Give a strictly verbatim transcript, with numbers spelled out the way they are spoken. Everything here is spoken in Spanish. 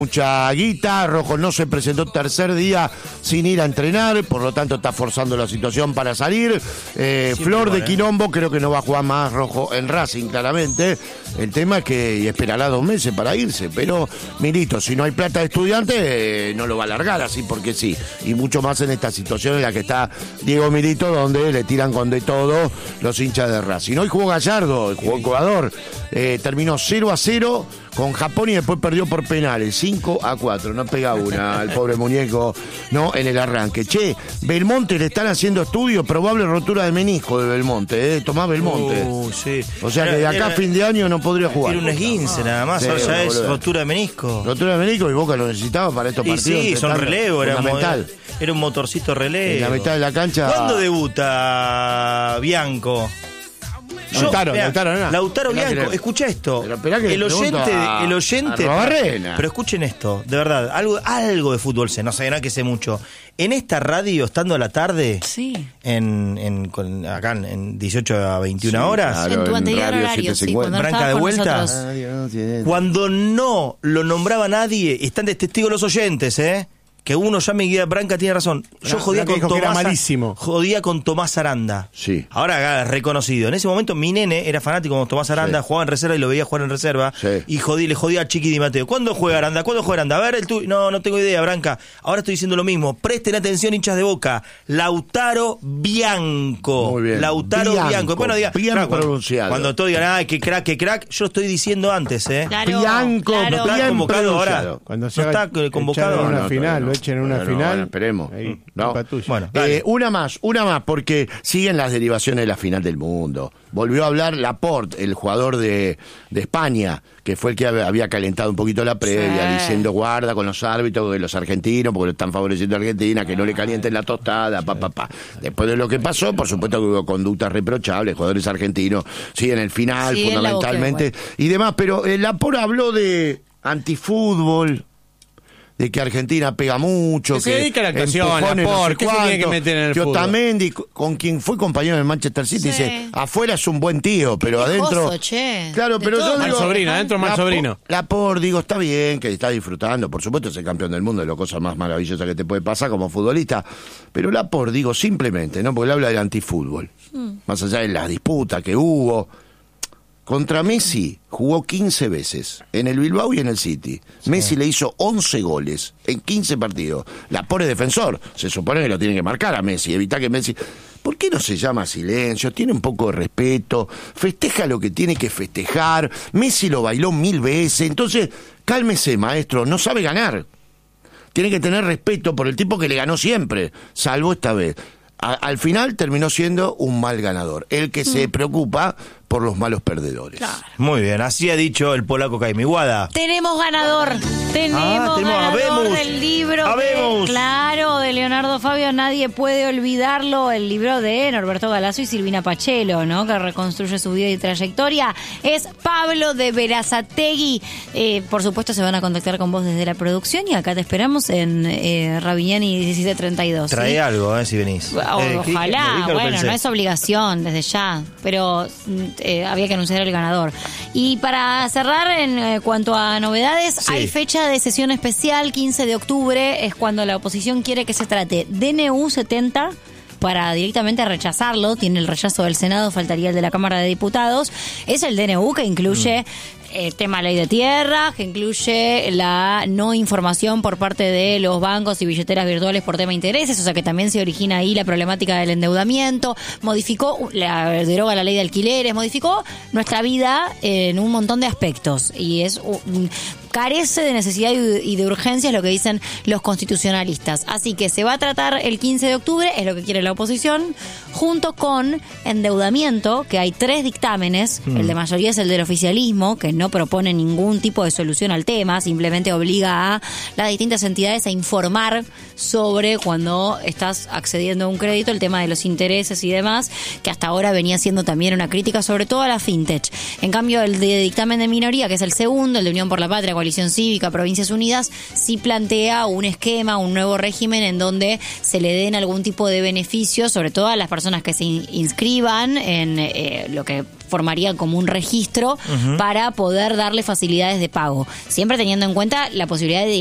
Mucha guita. Rojo no se presentó tercer día sin ir a entrenar, por lo tanto está forzando la situación para salir. Eh, Flor de Quilombo creo que no va a jugar más Rojo en Racing, claramente. El tema es que y esperará dos meses para irse, pero Milito, si no hay plata de estudiante, eh, no lo va a largar así porque sí. Y mucho más en esta situación en la que está Diego Milito, donde le tiran con de todo los hinchas de Racing. Hoy jugó Gallardo, jugó Ecuador, eh, terminó cero a cero con Japón y después perdió por penales, cinco a cuatro, no pega una al pobre muñeco, no, en el arranque. Che, Belmonte le están haciendo estudios, probable rotura de menisco de Belmonte, eh, Tomás Belmonte. Uh, sí. O sea que de acá era, a fin de año no podría jugar. Tiene un esguince nada más, Sí, ahora ya es boludo. rotura de menisco. Rotura de menisco y Boca lo necesitaba para estos Y partidos. sí, son relevo, era, fundamental. era un motorcito relevo. En la mitad de la cancha. ¿Cuándo debuta Bianco? Yo, Lautaro, mirá, Lautaro, no. Lautaro Esperá que Bianco, le- escucha esto. Pero esperá que le el oyente, pregunto a- el oyente. a Robarrena. Pero escuchen esto, de verdad, algo, algo de fútbol sé, no sé, no es que sé mucho. En esta radio, estando a la tarde, Sí. en, en con- acá en, en dieciocho a veintiuna horas, claro. En tu en anterior Radio horario, sí, setecientos cincuenta. cuando no Branca estabas de con vuelta. nosotros. cuando no lo nombraba nadie, están de testigos los oyentes, ¿eh? Que uno llame y diga, Branca tiene razón. Yo Bra- jodía Branca con dijo que era Tomás. malísimo. Jodía con Tomás Aranda. Sí. Ahora acá es reconocido. En ese momento mi nene era fanático de Tomás Aranda, Sí. jugaba en reserva y lo veía jugar en reserva. Sí. Y jodí, le jodía a Chiqui Di Mateo. ¿Cuándo juega Aranda? ¿Cuándo juega Aranda? A ver el tuyo. No, no tengo idea, Branca. Ahora estoy diciendo lo mismo. Presten atención, hinchas de Boca. Lautaro Bianco. Muy bien. Lautaro Bianco. Bianco. Bueno, diga, Bien claro, cuando- pronunciado. Cuando todos digan, ay, qué crack, qué crack, yo lo estoy diciendo antes, ¿eh? Claro, Bianco, claro. No está bien convocado ahora. pronunciado. Cuando No se está haga- eh, convocado. echar en No, una no, final, todavía no. lo echen en una Bueno, final. bueno, esperemos. Ahí, No. culpa tuya. Bueno, Eh, dale. una más, una más, porque siguen las derivaciones de la final del mundo. Volvió a hablar Laporte, el jugador de, de España, que fue el que había calentado un poquito la previa, Sí. diciendo guarda con los árbitros de los argentinos, porque lo están favoreciendo a Argentina, que no le calienten la tostada, pa, pa, pa. Después de lo que pasó, por supuesto que hubo conductas reprochables, jugadores argentinos, sí, en el final, Sí, en la boca fundamentalmente, igual. y demás, pero el Laporte habló de antifútbol, de que Argentina pega mucho, Que se dedica a la actuación, empujones, Laporte, ¿qué se tiene que cuánto. meter en el Que fútbol? Otamendi, con quien fue compañero del Manchester City, Sí. dice, afuera es un buen tío, pero quejoso, adentro... che. Claro, De pero todo yo mal digo... sobrino, adentro mal Lapo- sobrino. Laporte, digo, está bien, que está disfrutando, por supuesto es el campeón del mundo, es la cosa más maravillosa que te puede pasar como futbolista, pero Laporte, digo, simplemente, ¿no? Porque él habla del antifútbol, más allá de la disputa que hubo... Contra Messi jugó quince veces, en el Bilbao y en el City. Messi le hizo once goles en quince partidos. Laporte es defensor, se supone que lo tiene que marcar a Messi, evitar que Messi... ¿Por qué no se llama silencio? Tiene un poco de respeto, festeja lo que tiene que festejar. Messi lo bailó mil veces, entonces cálmese, maestro, no sabe ganar. Tiene que tener respeto por el tipo que le ganó siempre, salvo esta vez. A- al final terminó siendo un mal ganador, el que se preocupa por los malos perdedores. Claro. Muy bien, así ha dicho el polaco Jaime Iguada. Tenemos ganador. Tenemos, Ah, tenemos, ganador habemos. del libro. Habemos. de- claro, de Leonardo Fabio, nadie puede olvidarlo. El libro de Norberto Galazo y Silvina Pachelo, ¿no? Que reconstruye su vida y trayectoria. Es Pablo de Berazategui. Eh, por supuesto, se van a contactar con vos desde la producción y acá te esperamos en eh, Ravignani diecisiete treinta y dos. ¿sí? Trae algo, eh, si venís. O- Eh, ¿qué- Ojalá, qué- qué bueno, pensé? no es obligación desde ya, pero mm, eh, había que anunciar el ganador. Y para cerrar, en eh, cuanto a novedades, Sí. hay fecha de sesión especial, quince de octubre, es cuando la oposición quiere que se trate D N U setenta para directamente rechazarlo, tiene el rechazo del Senado, faltaría el de la Cámara de Diputados, es el D N U que incluye... El tema ley de tierra, que incluye la no información por parte de los bancos y billeteras virtuales por tema de intereses, o sea que también se origina ahí la problemática del endeudamiento, modificó, la, deroga la ley de alquileres, modificó nuestra vida en un montón de aspectos y es un, carece de necesidad y de urgencia, es lo que dicen los constitucionalistas. Así que se va a tratar el quince de octubre, es lo que quiere la oposición, junto con endeudamiento, que hay tres dictámenes, mm. el de mayoría es el del oficialismo, que no propone ningún tipo de solución al tema, simplemente obliga a las distintas entidades a informar sobre cuando estás accediendo a un crédito, el tema de los intereses y demás, que hasta ahora venía siendo también una crítica sobre todo a la fintech. En cambio, el de dictamen de minoría, que es el segundo, el de Unión por la Patria, Coalición Cívica, Provincias Unidas, sí plantea un esquema, un nuevo régimen en donde se le den algún tipo de beneficio, sobre todo a las personas que se in- inscriban en eh, lo que formarían como un registro uh-huh. para poder darle facilidades de pago, siempre teniendo en cuenta la posibilidad de